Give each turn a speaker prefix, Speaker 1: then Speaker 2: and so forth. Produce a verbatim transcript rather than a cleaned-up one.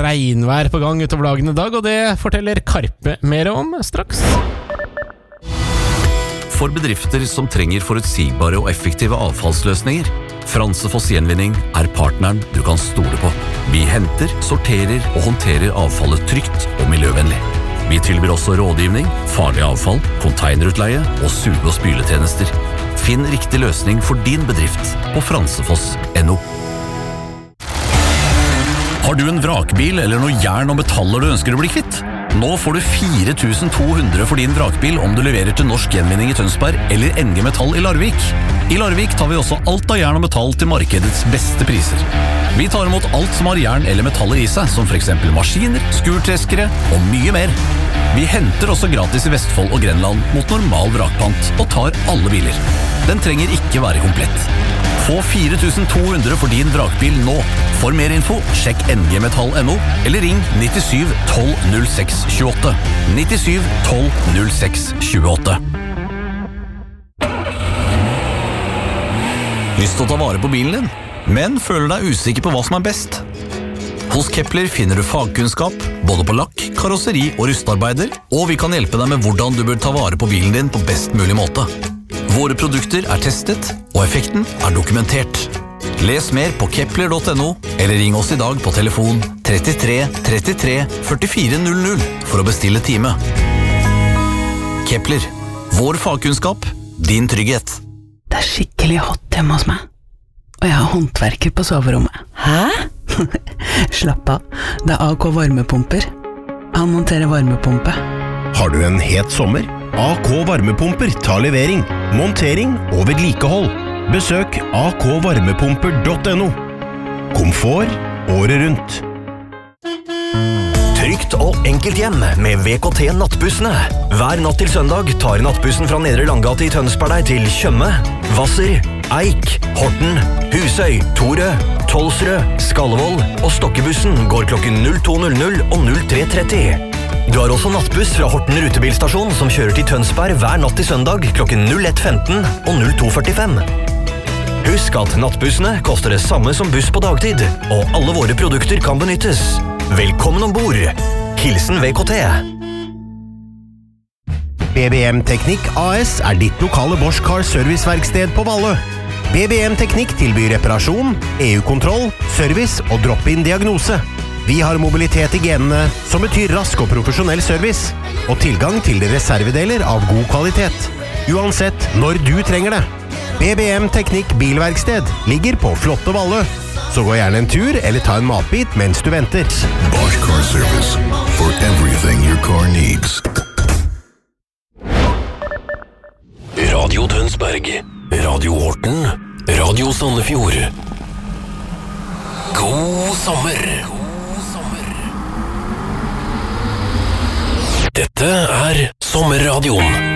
Speaker 1: regnvær på gang utover dagen i dag, og det forteller Karpe mer om straks.
Speaker 2: For bedrifter som trenger forutsigbare og effektive avfallsløsninger, Fransefoss Gjenvinning er partneren du kan stole på. Vi henter, sorterer og håndterer avfallet trygt og miljøvennlig. Vi tilbyr også rådgivning, farlig avfall, konteinerutleie og suge- og spyletjenester. Finn riktig løsning for din bedrift på fransefoss punktum no. Har du en vrakbil eller noe jern og metaller du ønsker å bli kvitt? Nå får du fire tusen to hundre for din vrakbil om du leverer til Norsk Gjenvinning i Tønsberg eller N G Metall i Larvik. I Larvik tar vi også alt av jern og metall til markedets beste priser. Vi tar imot alt som har jern eller metaller i seg, som for eksempel maskiner, skurtreskere og mye mer. Vi henter også gratis i Vestfold og Grenland mot normal vrakpant og tar alle biler. Den trenger ikke være komplett. Få fire tusen to hundre for din vrakbil nå. For mer info, sjekk N G Metall punktum no eller ring nittisju tolv null seks tjueåtte. nittisju tolv null seks tjueåtte. Lyst til å ta vare på bilen din, men føler deg usikker på hva som er best? Hos Kepler finner du fagkunnskap, både på lakk, karosseri og rustarbeider, og vi kan hjelpe deg med hvordan du bør ta vare på bilen din på best mulig måte. Våre produkter er testet, og effekten er dokumentert. Les mer på kepler punktum no, eller ring oss i dag på telefon trettitre trettitre førtifire null null for å bestille time. Kepler, vår fagkunnskap, din trygghet.
Speaker 3: Det er skikkelig hot hjemme hos meg, og jeg har håndverker på soverommet.
Speaker 4: Hæ?
Speaker 3: Slapp av, det er A K varmepumper. Han monterer varmepumpe.
Speaker 5: Har du en het sommer? A K varmepumper tar levering, montering og vedlikehold. Besøk a k varmepumper punktum no. Komfort året rundt.
Speaker 6: Trygt og enkelt hjem med V K T nattbussene. Hver natt til søndag tar nattbussen fra Nedre Langgate i Tønsberg deg til Tjøme, Hvasser, Eik, Horten, Husøy, Torø, Tolsrød, Skallevold, og Stokkebussen går klokken null to null null og null tre tretti. Du har også nattbuss fra Horten rutebilstasjon som kjører til Tønsberg hver natt til søndag klokken null ett femten og null to førtifem. Husk at nattbussene koster det samme som buss på dagtid, og alle våre produkter kan benyttes. Velkommen ombord. Hilsen V K T.
Speaker 5: B B M Teknikk A S er ditt lokale Bosch Car Serviceverksted på Valle. B B M Teknikk tilbyr reparasjon, E U-kontroll, service og drop-in diagnose. Vi har mobilitet i genene, som betyr rask og profesjonell service, og tilgang til reservedeler av god kvalitet. Uansett når du trenger det. B B M Teknikk Bilverksted ligger på flotte Valle. Så gå gjerne en tur eller ta en matbit mens du venter.
Speaker 7: Bosch Car Service, for everything your car needs.
Speaker 8: Radio Tønsberg, Radio Horten, Radio Sandefjord. God sommer! Dette er Sommerradioen.